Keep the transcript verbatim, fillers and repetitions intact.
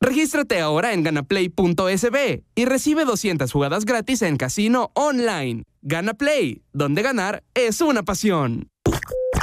Regístrate ahora en ganaplay punto es be y recibe doscientas jugadas gratis en casino online. Gana Play, donde ganar es una pasión.